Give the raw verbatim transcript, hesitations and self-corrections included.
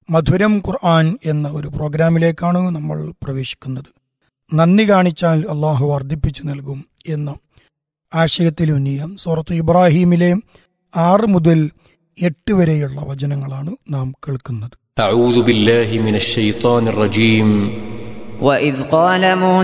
മധുരം ഖുർആൻ എന്ന ഒരു പ്രോഗ്രാമിലേക്കാണ് നമ്മൾ പ്രവേശിക്കുന്നത്. നന്ദി കാണിച്ചാൽ അള്ളാഹു വർദ്ധിപ്പിച്ചു നൽകും എന്ന ആശയത്തിലൂന്നിയ സൂറത്ത് ഇബ്രാഹീമിലെ ആറ് മുതൽ എട്ട് വരെയുള്ള വചനങ്ങളാണ് നാം കേൾക്കുന്നത്. أعوذ بالله من الشيطان الرجيم وإذ قال موسى